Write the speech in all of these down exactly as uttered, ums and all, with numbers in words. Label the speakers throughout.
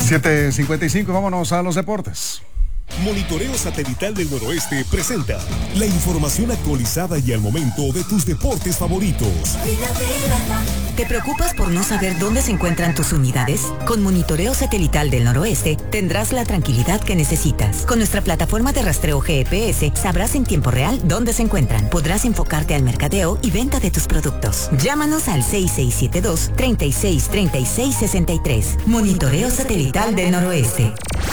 Speaker 1: siete cincuenta y cinco, vámonos a los deportes.
Speaker 2: Monitoreo Satelital del Noroeste presenta la información actualizada y al momento de tus deportes favoritos.
Speaker 3: ¿Te preocupas por no saber dónde se encuentran tus unidades? Con Monitoreo Satelital del Noroeste tendrás la tranquilidad que necesitas. Con nuestra plataforma de rastreo G P S sabrás en tiempo real dónde se encuentran. Podrás enfocarte al mercadeo y venta de tus productos. Llámanos al seis seis siete dos, tres seis tres seis seis tres. Monitoreo Satelital del Noroeste.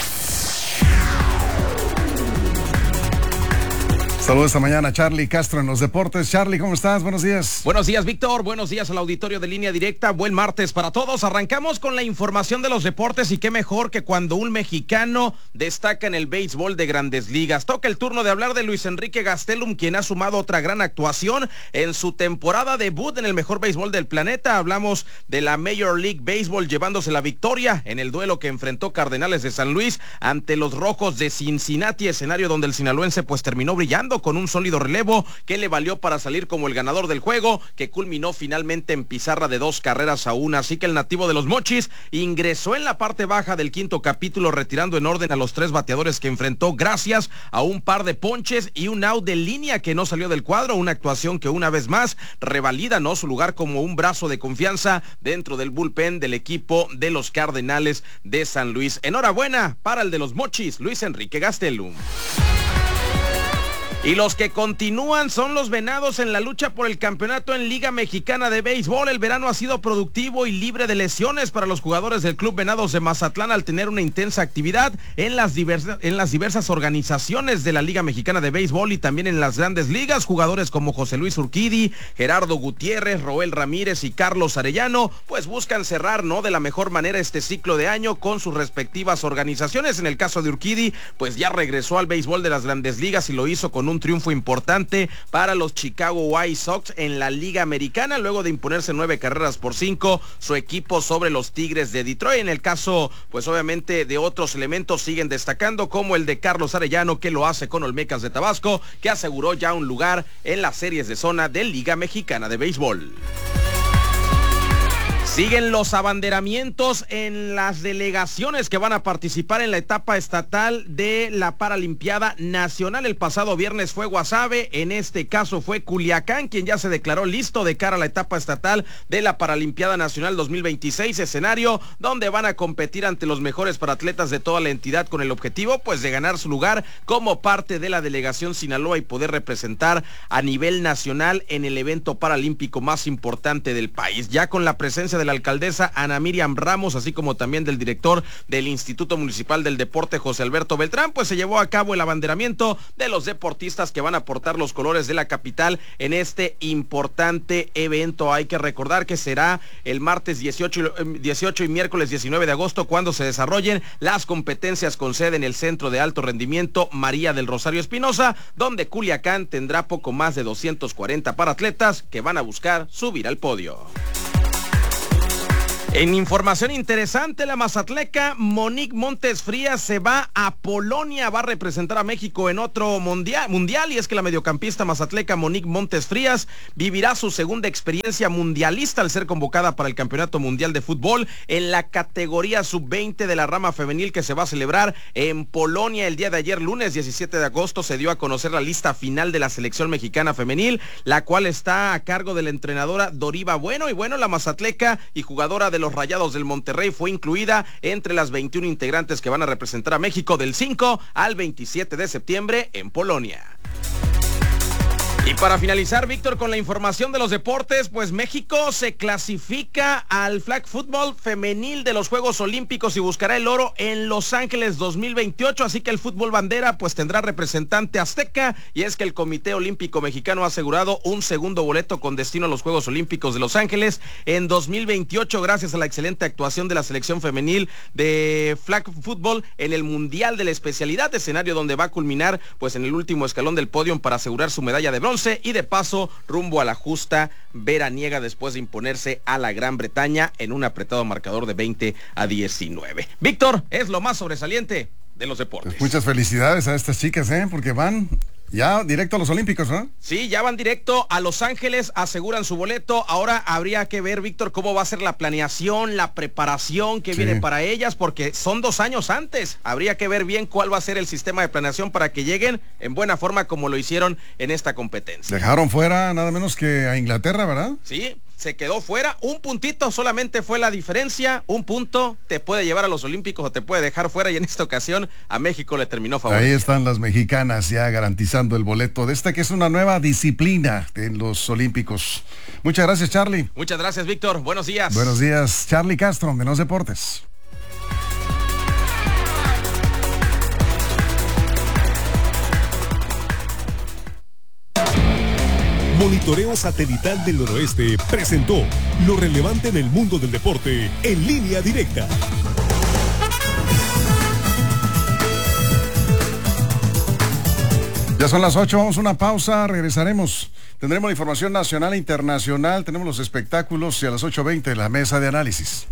Speaker 1: Saludos esta mañana, Charlie Castro en los deportes. Charlie, ¿cómo estás? Buenos días.
Speaker 4: Buenos días, Víctor. Buenos días al auditorio de Línea Directa. Buen martes para todos. Arrancamos con la información de los deportes y qué mejor que cuando un mexicano destaca en el béisbol de Grandes Ligas. Toca el turno de hablar de Luis Enrique Gastelum, quien ha sumado otra gran actuación en su temporada debut en el mejor béisbol del planeta. Hablamos de la Major League Baseball llevándose la victoria en el duelo que enfrentó Cardenales de San Luis ante los Rojos de Cincinnati, escenario donde el sinaloense pues terminó brillando con un sólido relevo que le valió para salir como el ganador del juego, que culminó finalmente en pizarra de dos carreras a una. Así que el nativo de los Mochis ingresó en la parte baja del quinto capítulo, retirando en orden a los tres bateadores que enfrentó gracias a un par de ponches y un out de línea que no salió del cuadro, una actuación que una vez más revalida, ¿no?, su lugar como un brazo de confianza dentro del bullpen del equipo de los Cardenales de San Luis. Enhorabuena para el de los Mochis, Luis Enrique Gastelum. Y los que continúan son los Venados en la lucha por el campeonato en Liga Mexicana de Béisbol. El verano ha sido productivo y libre de lesiones para los jugadores del Club Venados de Mazatlán al tener una intensa actividad en las, diversas, en las diversas organizaciones de la Liga Mexicana de Béisbol y también en las grandes ligas. Jugadores como José Luis Urquidi, Gerardo Gutiérrez, Roel Ramírez y Carlos Arellano pues buscan cerrar, ¿no?, de la mejor manera este ciclo de año con sus respectivas organizaciones. En el caso de Urquidi pues ya regresó al béisbol de las grandes ligas y lo hizo con un Un triunfo importante para los Chicago White Sox en la Liga Americana, luego de imponerse nueve carreras por cinco su equipo sobre los Tigres de Detroit. En el caso, pues obviamente de otros elementos siguen destacando, como el de Carlos Arellano, que lo hace con Olmecas de Tabasco, que aseguró ya un lugar en las series de zona de Liga Mexicana de Béisbol. Siguen los abanderamientos en las delegaciones que van a participar en la etapa estatal de la Paralimpiada Nacional. El pasado viernes fue Guasave, en este caso fue Culiacán, quien ya se declaró listo de cara a la etapa estatal de la Paralimpiada Nacional dos mil veintiséis, escenario donde van a competir ante los mejores paratletas de toda la entidad con el objetivo pues de ganar su lugar como parte de la delegación Sinaloa y poder representar a nivel nacional en el evento paralímpico más importante del país. Ya con la presencia de la alcaldesa Ana Miriam Ramos, así como también del director del Instituto Municipal del Deporte, José Alberto Beltrán, pues se llevó a cabo el abanderamiento de los deportistas que van a portar los colores de la capital en este importante evento. Hay que recordar que será el martes dieciocho, dieciocho y miércoles diecinueve de agosto cuando se desarrollen las competencias con sede en el Centro de Alto Rendimiento María del Rosario Espinosa, donde Culiacán tendrá poco más de doscientos cuarenta paratletas que van a buscar subir al podio. En información interesante, la mazatleca Monique Montes Frías se va a Polonia, va a representar a México en otro mundial, mundial y es que la mediocampista mazatleca Monique Montes Frías vivirá su segunda experiencia mundialista al ser convocada para el Campeonato Mundial de Fútbol en la categoría sub veinte de la rama femenil que se va a celebrar en Polonia. El día de ayer, lunes diecisiete de agosto, se dio a conocer la lista final de la selección mexicana femenil, la cual está a cargo de la entrenadora Doriva Bueno, y bueno, la mazatleca y jugadora de los Rayados del Monterrey fue incluida entre las veintiún integrantes que van a representar a México del cinco al veintisiete de septiembre en Polonia. Y para finalizar, Víctor, con la información de los deportes, pues México se clasifica al flag football femenil de los Juegos Olímpicos y buscará el oro en Los Ángeles dos mil veintiocho, así que el fútbol bandera pues tendrá representante azteca, y es que el Comité Olímpico Mexicano ha asegurado un segundo boleto con destino a los Juegos Olímpicos de Los Ángeles en dos mil veintiocho gracias a la excelente actuación de la selección femenil de flag football en el Mundial de la especialidad, escenario donde va a culminar pues en el último escalón del podio para asegurar su medalla de bronce y de paso rumbo a la justa veraniega después de imponerse a la Gran Bretaña en un apretado marcador de veinte a diecinueve. Víctor, es lo más sobresaliente de los deportes.
Speaker 1: Pues muchas felicidades a estas chicas, ¿eh? Porque van Ya directo a los Olímpicos, ¿no?
Speaker 4: Sí, ya van directo a Los Ángeles, aseguran su boleto. Ahora habría que ver, Víctor, cómo va a ser la planeación, la preparación que sí. viene para ellas, porque son dos años antes. Habría que ver bien cuál va a ser el sistema de planeación para que lleguen en buena forma como lo hicieron en esta competencia.
Speaker 1: Dejaron fuera nada menos que a Inglaterra, ¿verdad?
Speaker 4: Sí, se quedó fuera. Un puntito solamente fue la diferencia. Un punto te puede llevar a los Olímpicos o te puede dejar fuera, y en esta ocasión a México le terminó favoreciendo.
Speaker 1: Ahí están las mexicanas ya garantizando el boleto de esta que es una nueva disciplina en los Olímpicos. Muchas gracias, Charlie.
Speaker 4: Muchas gracias, Víctor. Buenos días.
Speaker 1: Buenos días, Charlie Castro, de Los Deportes.
Speaker 2: Monitoreo Satelital del Noroeste presentó lo relevante en el mundo del deporte en línea directa.
Speaker 1: Ya son las ocho, vamos a una pausa, regresaremos. Tendremos la información nacional e internacional, tenemos los espectáculos y a las ocho veinte la mesa de análisis.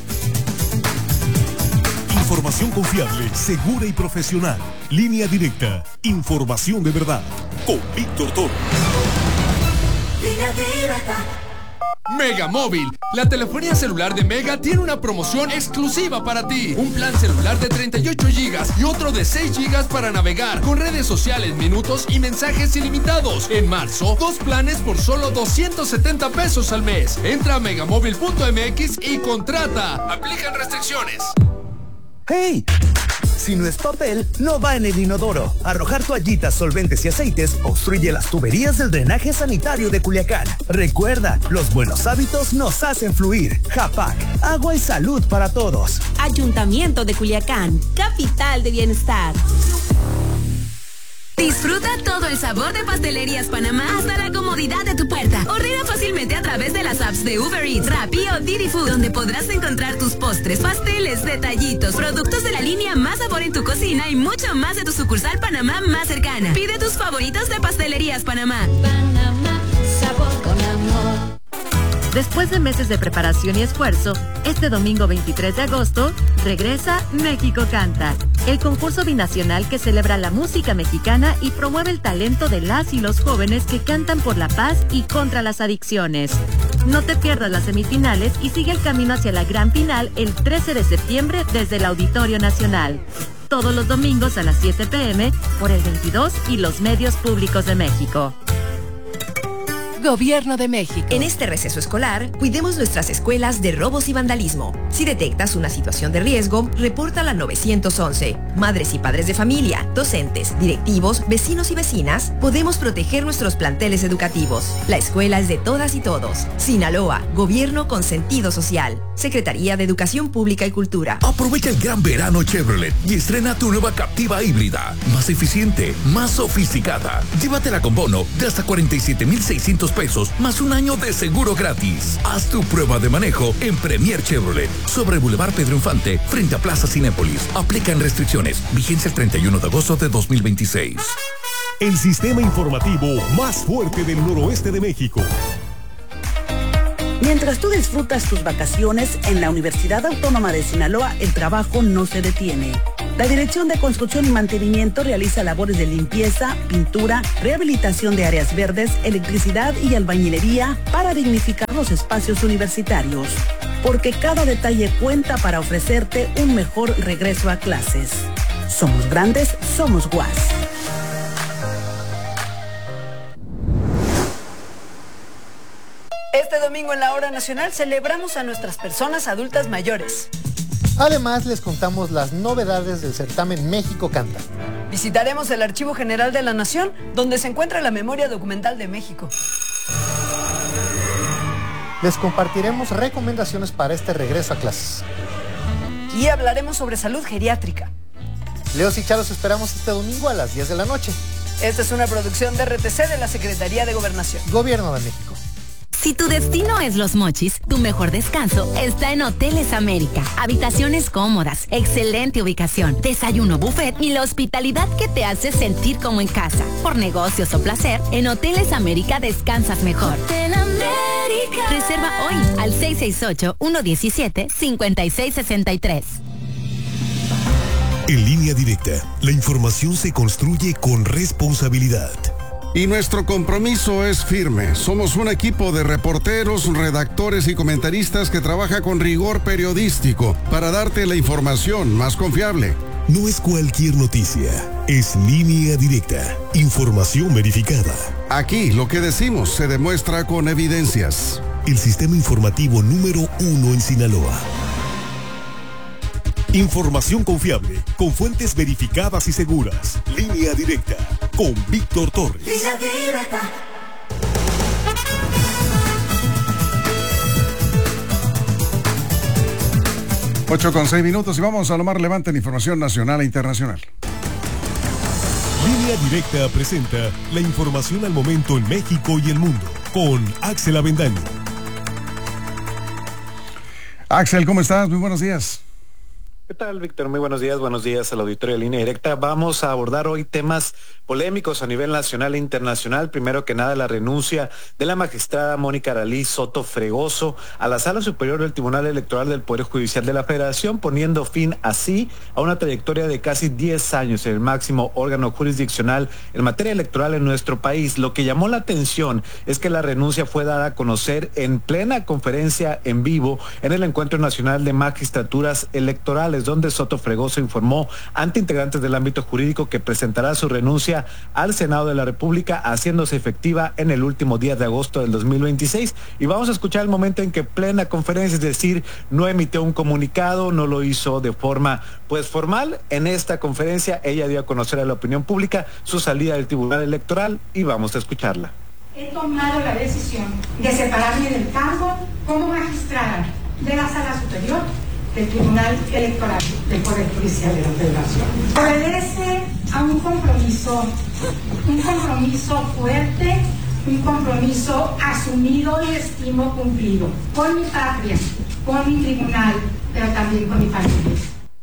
Speaker 2: Información confiable, segura y profesional. Línea directa. Información de verdad. Con Víctor Toro.
Speaker 5: Línea directa.
Speaker 6: Mega Móvil, la telefonía celular de Mega tiene una promoción exclusiva para ti. Un plan celular de treinta y ocho gigas y otro de seis gigas para navegar, con redes sociales, minutos y mensajes ilimitados. En marzo, dos planes por solo doscientos setenta pesos al mes. Entra a megamóvil punto m x y contrata. Aplican restricciones.
Speaker 7: ¡Hey! Si no es papel, no va en el inodoro. Arrojar toallitas, solventes y aceites obstruye las tuberías del drenaje sanitario de Culiacán. Recuerda, los buenos hábitos nos hacen fluir. Japac, agua y salud para todos.
Speaker 8: Ayuntamiento de Culiacán, capital de bienestar.
Speaker 9: Disfruta todo el sabor de Pastelerías Panamá hasta la comodidad de tu puerta. Ordena fácilmente a través de las apps de Uber Eats, Rappi o Didi Food, donde podrás encontrar tus postres, pasteles, detallitos, productos de la línea Más Sabor en tu cocina y mucho más de tu sucursal Panamá más cercana. Pide tus favoritos de Pastelerías Panamá.
Speaker 8: Panamá, sabor con amor.
Speaker 10: Después de meses de preparación y esfuerzo, este domingo veintitrés de agosto, regresa México Canta, el concurso binacional que celebra la música mexicana y promueve el talento de las y los jóvenes que cantan por la paz y contra las adicciones. No te pierdas las semifinales y sigue el camino hacia la gran final el trece de septiembre desde el Auditorio Nacional. Todos los domingos a las siete pe eme por el veintidós y los medios públicos de México.
Speaker 11: Gobierno de México.
Speaker 12: En este receso escolar, cuidemos nuestras escuelas de robos y vandalismo. Si detectas una situación de riesgo, repórtala al nueve once. Madres y padres de familia, docentes, directivos, vecinos y vecinas, podemos proteger nuestros planteles educativos. La escuela es de todas y todos. Sinaloa, Gobierno con sentido social. Secretaría de Educación Pública y Cultura.
Speaker 13: Aprovecha el gran verano Chevrolet y estrena tu nueva Captiva híbrida. Más eficiente, más sofisticada. Llévatela con bono de hasta cuarenta y siete mil seiscientos pesos más un año de seguro gratis. Haz tu prueba de manejo en Premier Chevrolet. Sobre Boulevard Pedro Infante, frente a Plaza Cinépolis. Aplican restricciones. Vigencia el treinta y uno de agosto de dos mil veintiséis.
Speaker 2: El sistema informativo más fuerte del noroeste de México.
Speaker 14: Mientras tú disfrutas tus vacaciones, en la Universidad Autónoma de Sinaloa el trabajo no se detiene. La Dirección de Construcción y Mantenimiento realiza labores de limpieza, pintura, rehabilitación de áreas verdes, electricidad y albañilería para dignificar los espacios universitarios. Porque cada detalle cuenta para ofrecerte un mejor regreso a clases. Somos grandes, somos U A S.
Speaker 15: Este domingo en la Hora Nacional celebramos a nuestras personas adultas mayores.
Speaker 16: Además, les contamos las novedades del certamen México Canta.
Speaker 15: Visitaremos el Archivo General de la Nación, donde se encuentra la memoria documental de México.
Speaker 16: Les compartiremos recomendaciones para este regreso a clases.
Speaker 15: Y hablaremos sobre salud geriátrica.
Speaker 16: Leos y Charos esperamos este domingo a las diez de la noche.
Speaker 15: Esta es una producción de R T C de la Secretaría de Gobernación.
Speaker 16: Gobierno de México.
Speaker 3: Si tu destino es Los Mochis, tu mejor descanso está en Hoteles América. Habitaciones cómodas, excelente ubicación, desayuno buffet y la hospitalidad que te hace sentir como en casa. Por negocios o placer, en Hoteles América descansas mejor.
Speaker 9: Hotel América.
Speaker 3: Reserva hoy al seis seis ocho, uno uno siete, cinco seis seis tres.
Speaker 2: En Línea Directa, la información se construye con responsabilidad.
Speaker 1: Y nuestro compromiso es firme. Somos un equipo de reporteros, redactores y comentaristas que trabaja con rigor periodístico para darte la información más confiable.
Speaker 2: No es cualquier noticia, es Línea Directa, información verificada.
Speaker 1: Aquí lo que decimos se demuestra con evidencias.
Speaker 2: El sistema informativo número uno en Sinaloa. Información confiable, con fuentes verificadas y seguras. Línea Directa, con Víctor Torres.
Speaker 5: Línea Directa.
Speaker 1: ocho con seis minutos y vamos a lo más relevante en información nacional e internacional.
Speaker 2: Línea Directa presenta la información al momento en México y el mundo, con Axel Avendaño.
Speaker 1: Axel, ¿cómo estás? Muy buenos días.
Speaker 11: ¿Qué tal, Víctor? Muy buenos días, buenos días al auditorio de Línea Directa. Vamos a abordar hoy temas polémicos a nivel nacional e internacional. Primero que nada, la renuncia de la magistrada Mónica Aralí Soto Fregoso a la Sala Superior del Tribunal Electoral del Poder Judicial de la Federación, poniendo fin así a una trayectoria de casi diez años en el máximo órgano jurisdiccional en materia electoral en nuestro país. Lo que llamó la atención es que la renuncia fue dada a conocer en plena conferencia en vivo en el Encuentro Nacional de Magistraturas Electorales, donde Soto Fregoso informó ante integrantes del ámbito jurídico que presentará su renuncia al Senado de la República, haciéndose efectiva en el último día de agosto del dos mil veintiséis. Y vamos a escuchar el momento en que plena conferencia, es decir, no emitió un comunicado, no lo hizo de forma pues formal. En esta conferencia ella dio a conocer a la opinión pública su salida del Tribunal Electoral y vamos a escucharla.
Speaker 17: He tomado la decisión de separarme del cargo como magistrada de la Sala Superior del Tribunal Electoral del Poder Judicial de la Federación. Obedece a un compromiso, un compromiso fuerte, un compromiso asumido y estimo cumplido con mi patria, con mi tribunal, pero también con mi familia.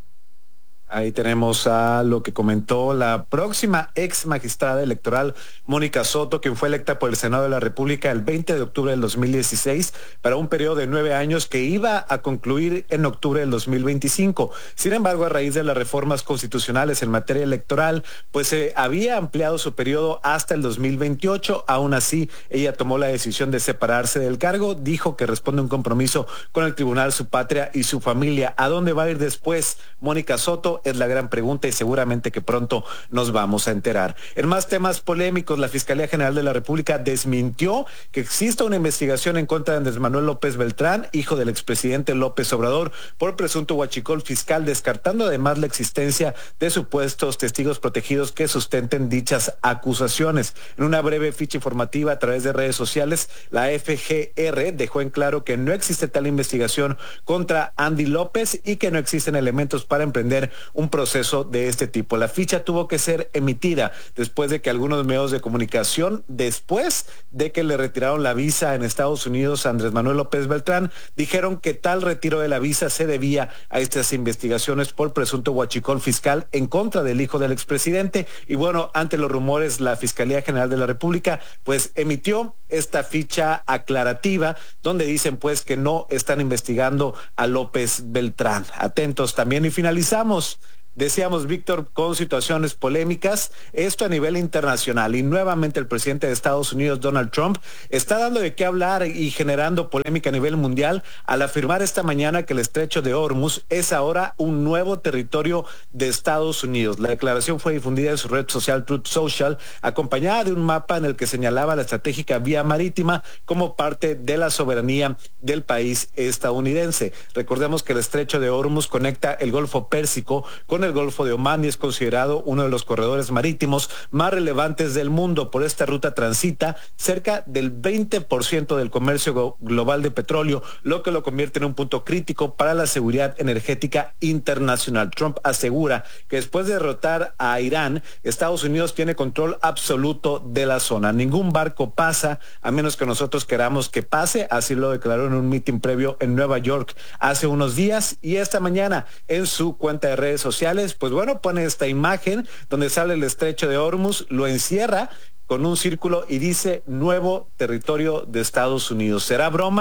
Speaker 11: Ahí tenemos a lo que comentó la próxima ex magistrada electoral, Mónica Soto, quien fue electa por el Senado de la República el veinte de octubre del dos mil dieciséis para un periodo de nueve años que iba a concluir en octubre del dos mil veinticinco. Sin embargo, a raíz de las reformas constitucionales en materia electoral, pues se eh, había ampliado su periodo hasta el dos mil veintiocho. Aún así, ella tomó la decisión de separarse del cargo, dijo que responde a un compromiso con el tribunal, su patria y su familia. ¿A dónde va a ir después Mónica Soto? Es la gran pregunta y seguramente que pronto nos vamos a enterar. En más temas polémicos, la Fiscalía General de la República desmintió que exista una investigación en contra de Andrés Manuel López Beltrán, hijo del expresidente López Obrador, por presunto huachicol fiscal, descartando además la existencia de supuestos testigos protegidos que sustenten dichas acusaciones. En una breve ficha informativa a través de redes sociales, la F G R dejó en claro que no existe tal investigación contra Andy López y que no existen elementos para emprender un proceso de este tipo. La ficha tuvo que ser emitida después de que algunos medios de comunicación, después de que le retiraron la visa en Estados Unidos a Andrés Manuel López Beltrán, dijeron que tal retiro de la visa se debía a estas investigaciones por presunto huachicol fiscal en contra del hijo del expresidente. Y bueno, ante los rumores, la Fiscalía General de la República pues emitió esta ficha aclarativa donde dicen pues que no están investigando a López Beltrán. Atentos también y finalizamos. Decíamos, Víctor, con situaciones polémicas, esto a nivel internacional, y nuevamente el presidente de Estados Unidos, Donald Trump, está dando de qué hablar y generando polémica a nivel mundial al afirmar esta mañana que el estrecho de Hormuz es ahora un nuevo territorio de Estados Unidos. La declaración fue difundida en su red social Truth Social, acompañada de un mapa en el que señalaba la estratégica vía marítima como parte de la soberanía del país estadounidense. Recordemos que el estrecho de Hormuz conecta el Golfo Pérsico con el el Golfo de Omán y es considerado uno de los corredores marítimos más relevantes del mundo. Por esta ruta transita cerca del veinte por ciento del comercio global de petróleo, lo que lo convierte en un punto crítico para la seguridad energética internacional. Trump asegura que después de derrotar a Irán, Estados Unidos tiene control absoluto de la zona. Ningún barco pasa a menos que nosotros queramos que pase, así lo declaró en un mitin previo en Nueva York hace unos días, y esta mañana en su cuenta de redes sociales pues bueno, pone esta imagen donde sale el estrecho de Hormuz, lo encierra con un círculo y dice nuevo territorio de Estados Unidos. ¿Será broma?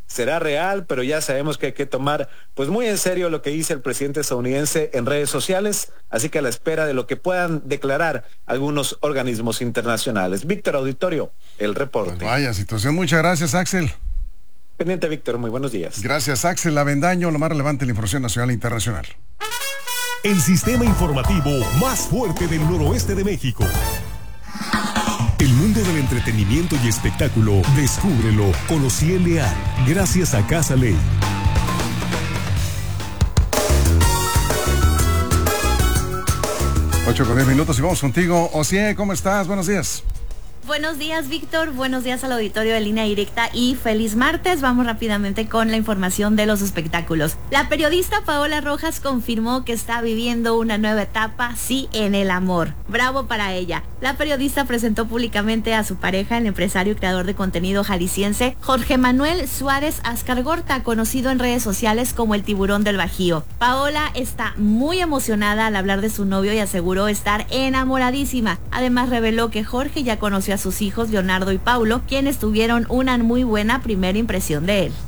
Speaker 11: será real, pero ya sabemos que hay que tomar pues muy en serio lo que dice el presidente estadounidense en redes sociales, así que a la espera de lo que puedan declarar algunos organismos internacionales. Víctor Auditorio, el reporte.
Speaker 1: Pues vaya situación, muchas gracias, Axel.
Speaker 11: Pendiente, Víctor, muy buenos días.
Speaker 1: Gracias, Axel Avendaño, lo más relevante de la información nacional e internacional.
Speaker 2: El sistema informativo más fuerte del noroeste de México. El mundo del entretenimiento y espectáculo, descúbrelo con Ociel Leal, gracias a Casa Ley.
Speaker 1: ocho con diez minutos y vamos contigo. Ociel, ¿cómo estás? Buenos días.
Speaker 18: Buenos días, Víctor. Buenos días al auditorio de Línea Directa y feliz martes. Vamos rápidamente con la información de los espectáculos. La periodista Paola Rojas confirmó que está viviendo una nueva etapa, sí, en el amor. Bravo para ella. La periodista presentó públicamente a su pareja, el empresario y creador de contenido jalisciense Jorge Manuel Suárez Ascargorta, conocido en redes sociales como el Tiburón del Bajío. Paola está muy emocionada al hablar de su novio y aseguró estar enamoradísima. Además reveló que Jorge ya conoció a sus hijos Leonardo y Paulo, quienes tuvieron una muy buena primera impresión de él.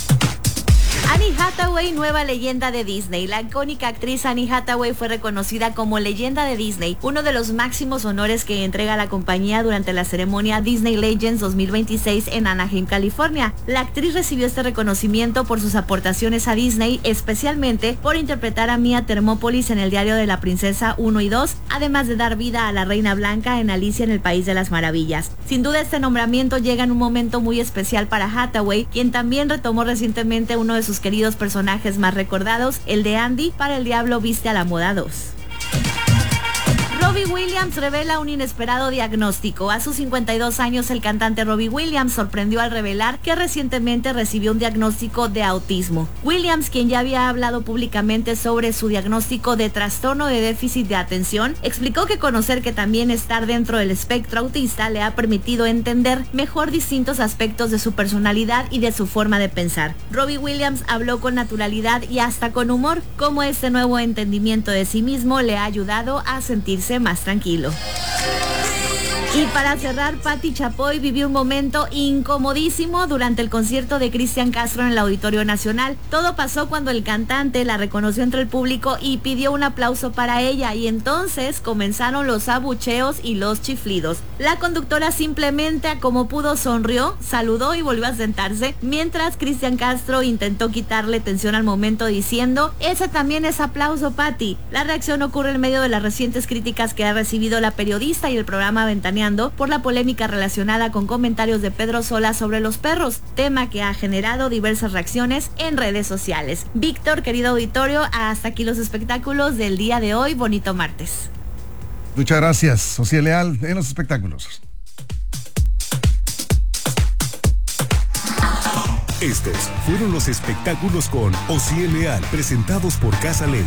Speaker 18: Annie Hathaway, nueva leyenda de Disney. La icónica actriz Annie Hathaway fue reconocida como leyenda de Disney, uno de los máximos honores que entrega la compañía durante la ceremonia Disney Legends dos mil veintiséis en Anaheim, California. La actriz recibió este reconocimiento por sus aportaciones a Disney, especialmente por interpretar a Mia Thermopolis en El diario de la princesa uno y dos, además de dar vida a la Reina Blanca en Alicia en el País de las Maravillas. Sin duda este nombramiento llega en un momento muy especial para Hathaway, quien también retomó recientemente uno de sus queridos personajes más recordados, el de Andy, para El Diablo Viste a la Moda dos. Robbie Williams revela un inesperado diagnóstico. A sus cincuenta y dos años, el cantante Robbie Williams sorprendió al revelar que recientemente recibió un diagnóstico de autismo. Williams, quien ya había hablado públicamente sobre su diagnóstico de trastorno de déficit de atención, explicó que conocer que también estar dentro del espectro autista le ha permitido entender mejor distintos aspectos de su personalidad y de su forma de pensar. Robbie Williams habló con naturalidad y hasta con humor, cómo este nuevo entendimiento de sí mismo le ha ayudado a sentirse más tranquilo. Y para cerrar, Patti Chapoy vivió un momento incomodísimo durante el concierto de Cristian Castro en el Auditorio Nacional. Todo pasó cuando el cantante la reconoció entre el público y pidió un aplauso para ella, y entonces comenzaron los abucheos y los chiflidos. La conductora simplemente, como pudo, sonrió, saludó y volvió a sentarse, mientras Cristian Castro intentó quitarle tensión al momento diciendo: ese también es aplauso, Patti. La reacción ocurre en medio de las recientes críticas que ha recibido la periodista y el programa Ventaneando por la polémica relacionada con comentarios de Pedro Sola sobre los perros, tema que ha generado diversas reacciones en redes sociales. Víctor, querido auditorio, hasta aquí los espectáculos del día de hoy. Bonito martes.
Speaker 1: Muchas gracias, Ociel Leal, en los espectáculos.
Speaker 2: Estos fueron los espectáculos con Ociel Leal, presentados por Casa Ley.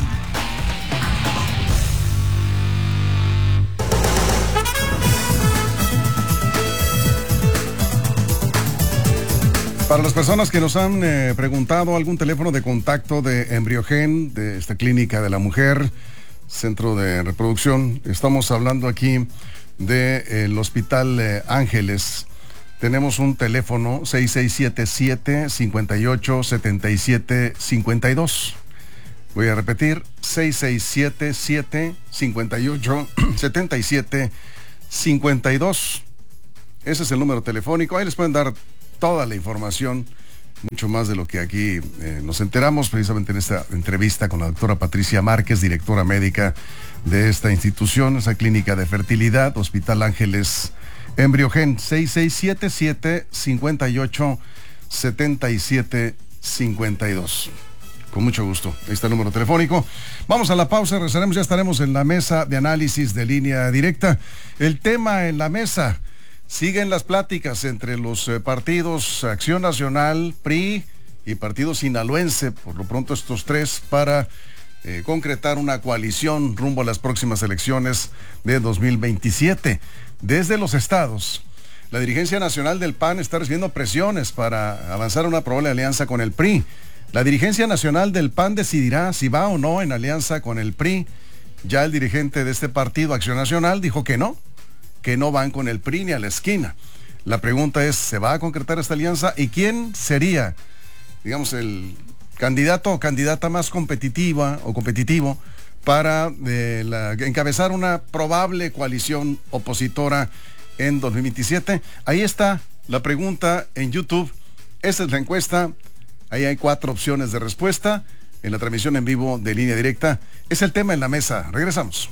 Speaker 1: Para las personas que nos han eh, preguntado algún teléfono de contacto de Embriogen, de esta clínica de la mujer, centro de reproducción, estamos hablando aquí del Hospital eh, Ángeles. Tenemos un teléfono seis seis siete siete, cinco ocho siete siete cinco dos. Voy a repetir, seis seis siete siete, cinco ocho siete siete cinco dos. Ese es el número telefónico. Ahí les pueden dar toda la información, mucho más de lo que aquí eh, nos enteramos precisamente en esta entrevista con la doctora Patricia Márquez, directora médica de esta institución, esa clínica de fertilidad, Hospital Ángeles Embriogen, seis seis siete siete, cinco ocho siete siete cinco dos. Con mucho gusto, ahí está el número telefónico. Vamos a la pausa, regresaremos, ya estaremos en la mesa de análisis de Línea Directa. El tema en la mesa: siguen las pláticas entre los eh, partidos Acción Nacional, P R I y Partido Sinaloense, por lo pronto estos tres, para eh, concretar una coalición rumbo a las próximas elecciones de dos mil veintisiete. Desde los estados, la dirigencia nacional del P A N está recibiendo presiones para avanzar una probable alianza con el P R I. La dirigencia nacional del P A N decidirá si va o no en alianza con el P R I. Ya el dirigente de este partido, Acción Nacional, dijo que no, que no van con el P R I ni a la esquina. La pregunta es, ¿se va a concretar esta alianza? ¿Y quién sería digamos, el candidato o candidata más competitiva o competitivo para eh, la, encabezar una probable coalición opositora en dos mil veintisiete. Ahí está la pregunta en YouTube. Esta es la encuesta. Ahí hay cuatro opciones de respuesta en la transmisión en vivo de Línea Directa. Es el tema en la mesa. Regresamos.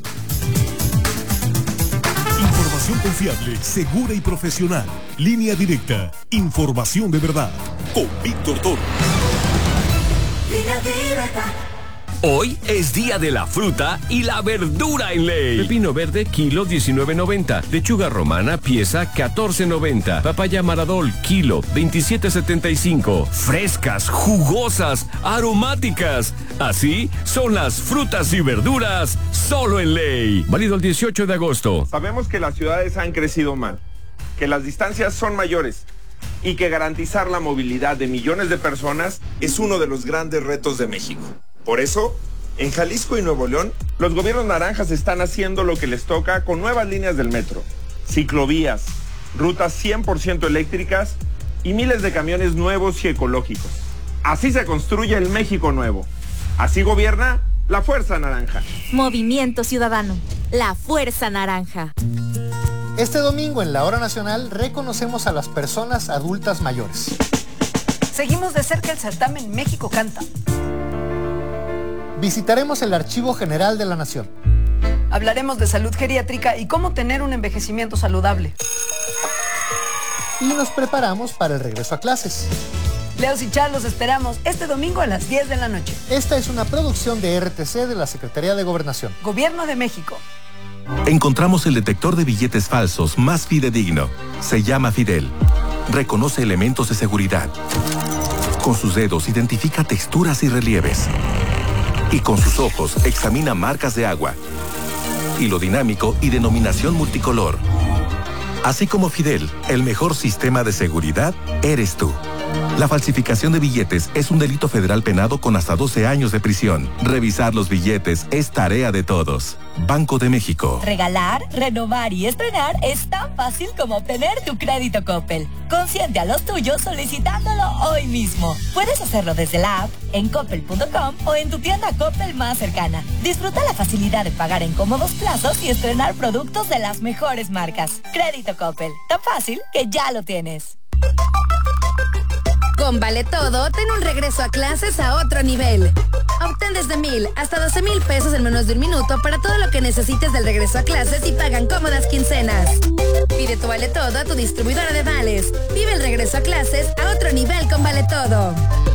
Speaker 2: Información confiable, segura y profesional. Línea Directa. Información de verdad. Con Víctor Toro.
Speaker 5: Línea Directa.
Speaker 19: Hoy es día de la fruta y la verdura en Ley. Pepino verde, kilo diecinueve noventa. Lechuga romana, pieza catorce noventa. Papaya Maradol, kilo veintisiete setenta y cinco. Frescas, jugosas, aromáticas. Así son las frutas y verduras solo en Ley. Válido el dieciocho de agosto.
Speaker 20: Sabemos que las ciudades han crecido mal, que las distancias son mayores y que garantizar la movilidad de millones de personas es uno de los grandes retos de México. Por eso, en Jalisco y Nuevo León, los gobiernos naranjas están haciendo lo que les toca con nuevas líneas del metro, ciclovías, rutas cien por ciento eléctricas y miles de camiones nuevos y ecológicos. Así se construye el México nuevo. Así gobierna la Fuerza Naranja.
Speaker 8: Movimiento Ciudadano, la Fuerza Naranja.
Speaker 16: Este domingo en la Hora Nacional reconocemos a las personas adultas mayores.
Speaker 15: Seguimos de cerca el certamen México Canta.
Speaker 16: Visitaremos el Archivo General de la Nación.
Speaker 15: Hablaremos de salud geriátrica y cómo tener un envejecimiento saludable.
Speaker 16: Y nos preparamos para el regreso a clases.
Speaker 15: Leos y Char los esperamos este domingo a las diez de la noche.
Speaker 16: Esta es una producción de R T C de la Secretaría de Gobernación.
Speaker 15: Gobierno de México.
Speaker 21: Encontramos el detector de billetes falsos más fidedigno. Se llama Fidel. Reconoce elementos de seguridad. Con sus dedos identifica texturas y relieves. Y con sus ojos examina marcas de agua. Hilo dinámico y denominación multicolor. Así como Fidel, el mejor sistema de seguridad eres tú. La falsificación de billetes es un delito federal penado con hasta doce años de prisión. Revisar los billetes es tarea de todos. Banco de México.
Speaker 22: Regalar, renovar y estrenar es tan fácil como obtener tu crédito Coppel. Consiente a los tuyos solicitándolo hoy mismo. Puedes hacerlo desde la app, en coppel punto com o en tu tienda Coppel más cercana. Disfruta la facilidad de pagar en cómodos plazos y estrenar productos de las mejores marcas. Crédito Coppel, tan fácil que ya lo tienes.
Speaker 23: Con Vale Todo, ten un regreso a clases a otro nivel. Obtén desde mil hasta doce mil pesos en menos de un minuto para todo lo que necesites del regreso a clases y pagan cómodas quincenas. Pide tu Vale Todo a tu distribuidora de vales. Vive el regreso a clases a otro nivel con Vale Todo.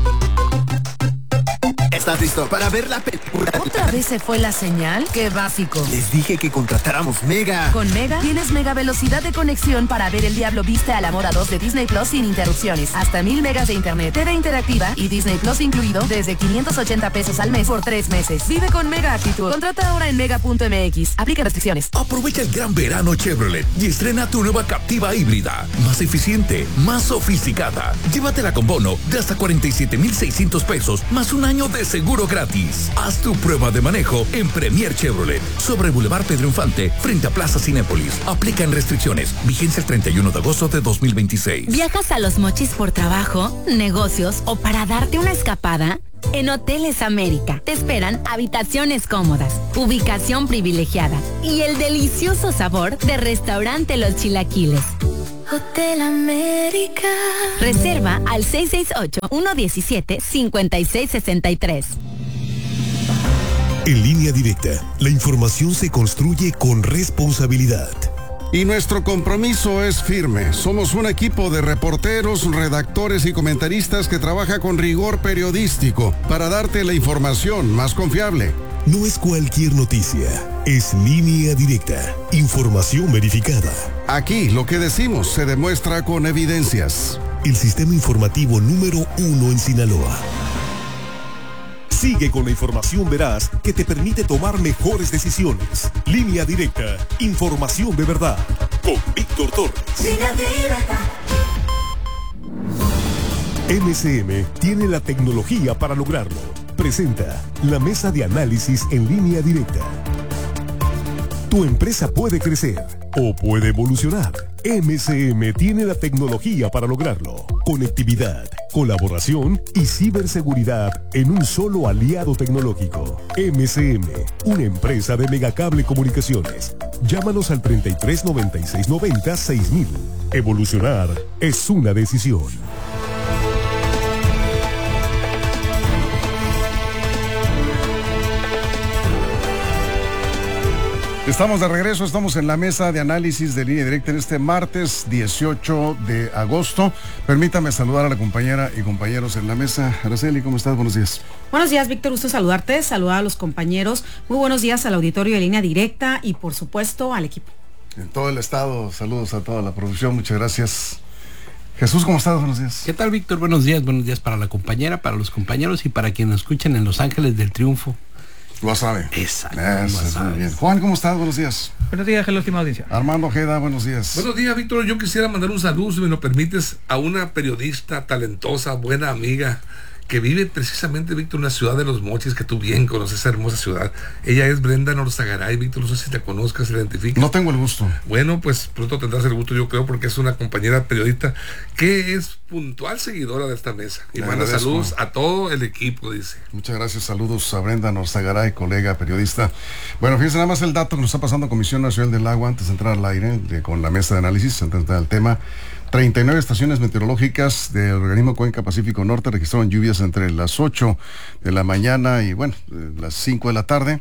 Speaker 24: ¿Estás listo para ver la película?
Speaker 25: ¿Otra vez se fue la señal? ¡Qué básico!
Speaker 24: Les dije que contratáramos Mega.
Speaker 25: Con Mega tienes mega velocidad de conexión para ver El Diablo Viste al Amor a dos de Disney Plus sin interrupciones. Hasta mil megas de internet, T V interactiva y Disney Plus incluido desde quinientos ochenta pesos al mes por tres meses. Vive con Mega actitud. Contrata ahora en mega punto m x. Aplica restricciones.
Speaker 13: Aprovecha el gran verano Chevrolet y estrena tu nueva Captiva híbrida. Más eficiente, más sofisticada. Llévatela con bono de hasta cuarenta y siete mil seiscientos pesos más un año de seguro gratis. Haz tu prueba de manejo en Premier Chevrolet sobre Boulevard Pedro Infante frente a Plaza Cinépolis. Aplican restricciones. Vigencia el treinta y uno de agosto de dos mil veintiséis.
Speaker 3: ¿Viajas a Los Mochis por trabajo, negocios o para darte una escapada? En Hoteles América te esperan habitaciones cómodas, ubicación privilegiada y el delicioso sabor de Restaurante Los Chilaquiles.
Speaker 23: Hotel América.
Speaker 3: Reserva al seis seis ocho, uno uno siete, cinco seis seis tres.
Speaker 2: En Línea Directa, la información se construye con responsabilidad.
Speaker 1: Y nuestro compromiso es firme. Somos un equipo de reporteros, redactores y comentaristas que trabaja con rigor periodístico para darte la información más confiable.
Speaker 2: No es cualquier noticia, es Línea Directa, información verificada.
Speaker 1: Aquí lo que decimos se demuestra con evidencias.
Speaker 2: El sistema informativo número uno en Sinaloa. Sigue con la información veraz que te permite tomar mejores decisiones. Línea Directa, información de verdad. Con Víctor Torres.
Speaker 5: Línea Directa.
Speaker 2: M S M tiene la tecnología para lograrlo. Presenta la mesa de análisis en Línea Directa. Tu empresa puede crecer o puede evolucionar. M C M tiene la tecnología para lograrlo. Conectividad, colaboración y ciberseguridad en un solo aliado tecnológico. M C M, una empresa de Megacable Comunicaciones. Llámanos al treinta y tres noventa y seis noventa seis mil. Evolucionar es una decisión.
Speaker 1: Estamos de regreso, estamos en la mesa de análisis de Línea Directa en este martes dieciocho de agosto. Permítame saludar a la compañera y compañeros en la mesa. Araceli, ¿cómo estás? Buenos días.
Speaker 4: Buenos días, Víctor, gusto saludarte, saludar a los compañeros. Muy buenos días al auditorio de Línea Directa y por supuesto al equipo.
Speaker 1: En todo el estado, saludos a toda la producción, muchas gracias. Jesús, ¿cómo estás? Buenos días.
Speaker 6: ¿Qué tal, Víctor? Buenos días, buenos días para la compañera, para los compañeros y para quienes escuchan en Los Ángeles del Triunfo.
Speaker 1: Lo sabe.
Speaker 6: Exacto.
Speaker 1: Eso, muy bien. Juan, ¿cómo estás? Buenos días.
Speaker 7: Buenos días, la última audiencia.
Speaker 1: Armando Ojeda, buenos días.
Speaker 10: Buenos días, Víctor. Yo quisiera mandar un saludo, si me lo permites, a una periodista talentosa, buena amiga, que vive precisamente, Víctor, en la ciudad de Los Mochis, que tú bien conoces esa hermosa ciudad. Ella es Brenda Norzagaray, Víctor, no sé si la conozcas, si la identificas.
Speaker 1: No tengo el gusto.
Speaker 10: Bueno, pues pronto tendrás el gusto, yo creo, porque es una compañera periodista que es puntual seguidora de esta mesa. Y
Speaker 1: Le
Speaker 10: manda
Speaker 1: agradezco.
Speaker 10: saludos a todo el equipo, dice.
Speaker 1: Muchas gracias, saludos a Brenda Norzagaray, colega periodista. Bueno, fíjense nada más el dato que nos está pasando Comisión Nacional del Agua antes de entrar al aire, de, con la mesa de análisis, antes de entrar al tema. treinta y nueve estaciones meteorológicas del organismo Cuenca Pacífico Norte registraron lluvias entre las ocho de la mañana y, bueno, las cinco de la tarde.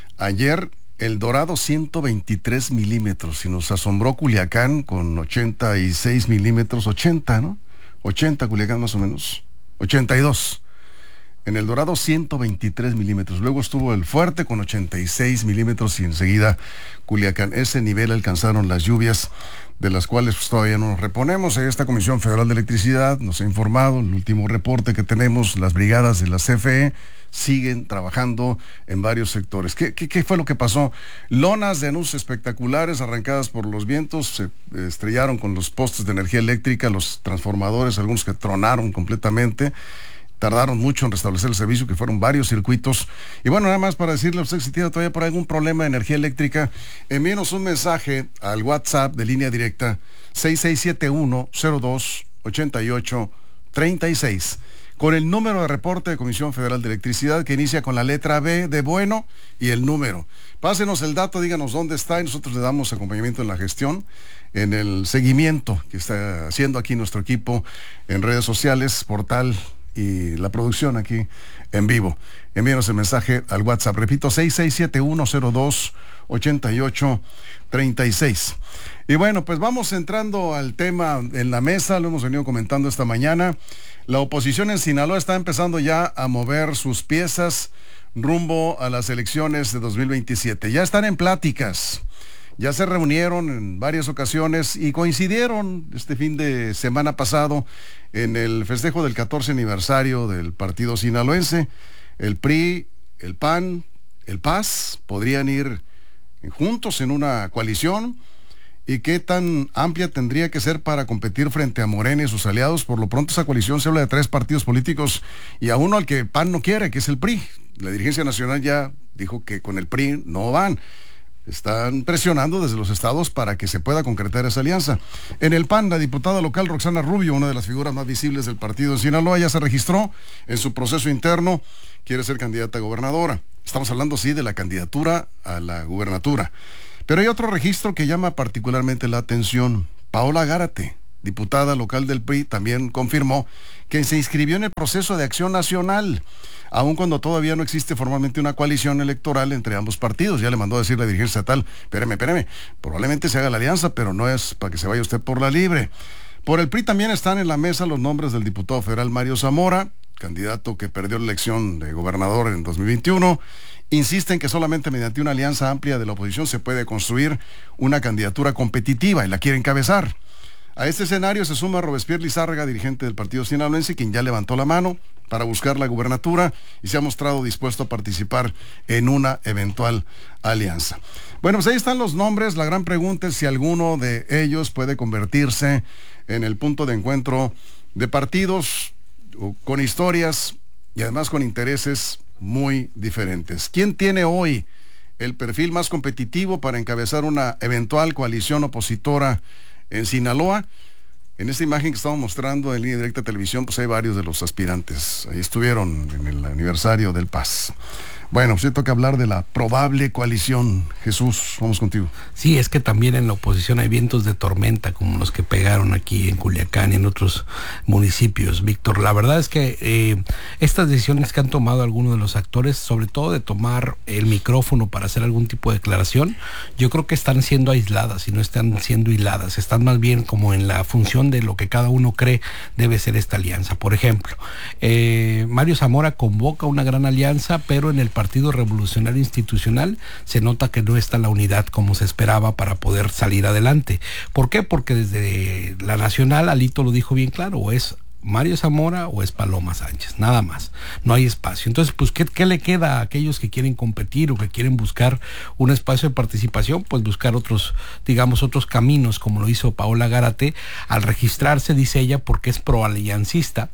Speaker 1: Ayer, El Dorado, ciento veintitrés milímetros, y nos asombró Culiacán con ochenta y seis milímetros, ochenta, ¿no? ochenta Culiacán más o menos, ochenta y dos. En El Dorado, ciento veintitrés milímetros. Luego estuvo El Fuerte con ochenta y seis milímetros y enseguida Culiacán. Ese nivel alcanzaron las lluvias, de las cuales pues, todavía no nos reponemos. Esta Comisión Federal de Electricidad nos ha informado, el último reporte que tenemos, las brigadas de la C F E siguen trabajando en varios sectores. ¿Qué, qué, qué fue lo que pasó? Lonas de anuncios espectaculares arrancadas por los vientos, se estrellaron con los postes de energía eléctrica, los transformadores, algunos que tronaron completamente. Tardaron mucho en restablecer el servicio, que fueron varios circuitos. Y bueno, nada más para decirle a usted, si tiene todavía por algún problema de energía eléctrica, envíenos un mensaje al WhatsApp de Línea Directa seis seis siete uno cero dos ocho ocho tres seis con el número de reporte de Comisión Federal de Electricidad, que inicia con la letra B de bueno y el número. Pásenos el dato, díganos dónde está y nosotros le damos acompañamiento en la gestión, en el seguimiento que está haciendo aquí nuestro equipo en redes sociales, portal y la producción aquí en vivo. Envíenos el mensaje al WhatsApp, repito, seis seis siete uno cero dos ocho ocho tres seis. Y bueno, pues vamos entrando al tema en la mesa, lo hemos venido comentando esta mañana. La oposición en Sinaloa está empezando ya a mover sus piezas rumbo a las elecciones de dos mil veintisiete. Ya están en pláticas. Ya se reunieron en varias ocasiones y coincidieron este fin de semana pasado en el festejo del catorce aniversario del partido sinaloense. El P R I, el P A N, el P A S podrían ir juntos en una coalición. ¿Y qué tan amplia tendría que ser para competir frente a Morena y sus aliados? Por lo pronto esa coalición se habla de tres partidos políticos y a uno al que P A N no quiere, que es el P R I. La dirigencia nacional ya dijo que con el P R I no van. Están presionando desde los estados para que se pueda concretar esa alianza. En el P A N, la diputada local Roxana Rubio, una de las figuras más visibles del partido en Sinaloa, ya se registró en su proceso interno, quiere ser candidata a gobernadora. Estamos hablando, sí, de la candidatura a la gubernatura. Pero hay otro registro que llama particularmente la atención. Paola Gárate, diputada local del P R I, también confirmó que se inscribió en el proceso de acción nacional, aun cuando todavía no existe formalmente una coalición electoral entre ambos partidos. Ya le mandó a decir la dirigencia estatal, espéreme, espéreme, probablemente se haga la alianza, pero no es para que se vaya usted por la libre. Por el P R I también están en la mesa los nombres del diputado federal Mario Zamora, candidato que perdió la elección de gobernador en dos mil veintiuno, insisten que solamente mediante una alianza amplia de la oposición se puede construir una candidatura competitiva y la quiere encabezar. A este escenario se suma Robespierre Lizárraga, dirigente del partido sinaloense, quien ya levantó la mano para buscar la gubernatura y se ha mostrado dispuesto a participar en una eventual alianza. Bueno, pues ahí están los nombres. La gran pregunta es si alguno de ellos puede convertirse en el punto de encuentro de partidos con historias y además con intereses muy diferentes. ¿Quién tiene hoy el perfil más competitivo para encabezar una eventual coalición opositora En Sinaloa, en esta imagen que estamos mostrando en Línea Directa Televisión, pues hay varios de los aspirantes. Ahí estuvieron en el aniversario del P A S. Bueno, pues toca hablar de la probable coalición. Jesús, vamos contigo.
Speaker 6: Sí, es que también en la oposición hay vientos de tormenta como los que pegaron aquí en Culiacán y en otros municipios, Víctor. La verdad es que eh, estas decisiones que han tomado algunos de los actores, sobre todo de tomar el micrófono para hacer algún tipo de declaración, yo creo que están siendo aisladas y no están siendo hiladas, están más bien como en la función de lo que cada uno cree debe ser esta alianza. Por ejemplo, eh, Mario Zamora convoca una gran alianza, pero en el Partido Revolucionario Institucional se nota que no está la unidad como se esperaba para poder salir adelante. ¿Por qué? Porque desde la nacional, Alito lo dijo bien claro, o es Mario Zamora o es Paloma Sánchez, nada más, no hay espacio. Entonces, pues, ¿qué, qué le queda a aquellos que quieren competir o que quieren buscar un espacio de participación? Pues buscar otros, digamos, otros caminos, como lo hizo Paola Gárate, al registrarse, dice ella, porque es proaliancista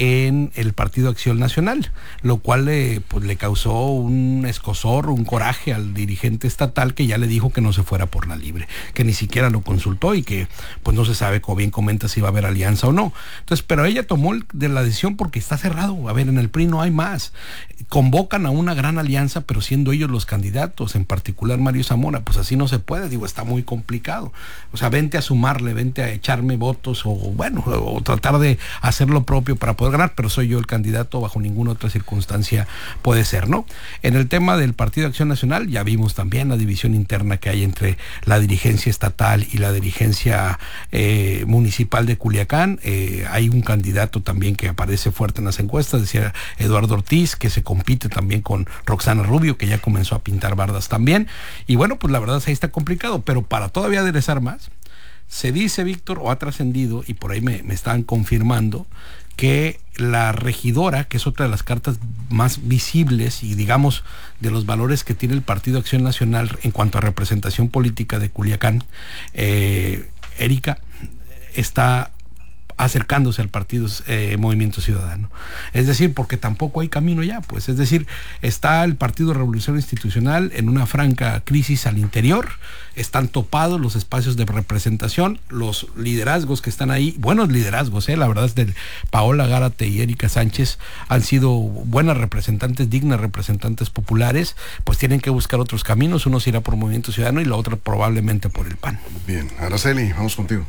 Speaker 6: en el Partido Acción Nacional, lo cual le, pues, le causó un escozor, un coraje al dirigente estatal, que ya le dijo que no se fuera por la libre, que ni siquiera lo consultó y que pues no se sabe, como bien comenta, si va a haber alianza o no. Entonces, pero ella tomó el, de la decisión porque está cerrado. A ver, en el P R I no hay más. Convocan a una gran alianza, pero siendo ellos los candidatos, en particular Mario Zamora, pues así no se puede, digo, está muy complicado. O sea, vente a sumarle, vente a echarme votos, o bueno, o tratar de hacer lo propio para poder ganar, pero soy yo el candidato, bajo ninguna otra circunstancia puede ser, ¿no? En el tema del Partido Acción Nacional, ya vimos también la división interna que hay entre la dirigencia estatal y la dirigencia eh, municipal de Culiacán. Eh, hay un candidato candidato también que aparece fuerte en las encuestas, decía Eduardo Ortiz, que se compite también con Roxana Rubio, que ya comenzó a pintar bardas también. Y bueno, pues la verdad ahí está complicado, pero para todavía aderezar más, se dice, Víctor, o ha trascendido, y por ahí me, me están confirmando, que la regidora, que es otra de las cartas más visibles y digamos de los valores que tiene el Partido Acción Nacional en cuanto a representación política de Culiacán, eh, Erika, está acercándose al partido eh, Movimiento Ciudadano. Es decir, porque tampoco hay camino ya, pues. Es decir, está el Partido Revolución Institucional en una franca crisis al interior, están topados los espacios de representación, los liderazgos que están ahí, buenos liderazgos, eh, la verdad es de Paola Gárate y Erika Sánchez, han sido buenas representantes, dignas representantes populares, pues tienen que buscar otros caminos, uno se irá por Movimiento Ciudadano y la otra probablemente por el P A N.
Speaker 1: Bien, Araceli, vamos contigo.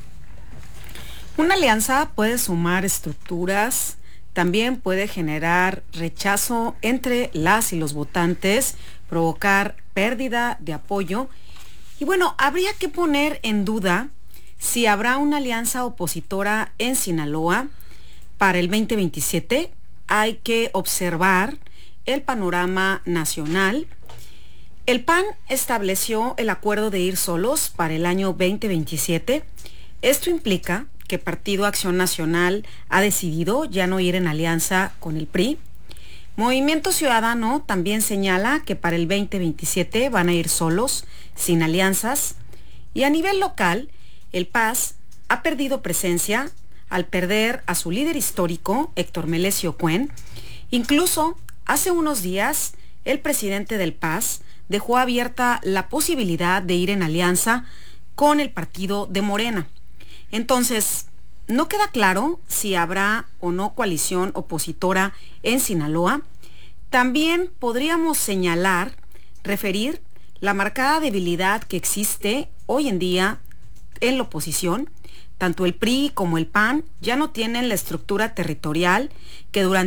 Speaker 4: Una alianza puede sumar estructuras, también puede generar rechazo entre las y los votantes, provocar pérdida de apoyo. Y bueno, habría que poner en duda si habrá una alianza opositora en Sinaloa para el veinte veintisiete. Hay que observar el panorama nacional. El P A N estableció el acuerdo de ir solos para el año veinte veintisiete. Esto implica que Partido Acción Nacional ha decidido ya no ir en alianza con el P R I. Movimiento Ciudadano también señala que para el veinte veintisiete van a ir solos, sin alianzas. Y a nivel local, el P A S ha perdido presencia al perder a su líder histórico, Héctor Melesio Cuen. Incluso hace unos días, el presidente del P A S dejó abierta la posibilidad de ir en alianza con el partido de Morena. Entonces, no queda claro si habrá o no coalición opositora en Sinaloa. También podríamos señalar, referir la marcada debilidad que existe hoy en día en la oposición. Tanto el P R I como el P A N ya no tienen la estructura territorial que durante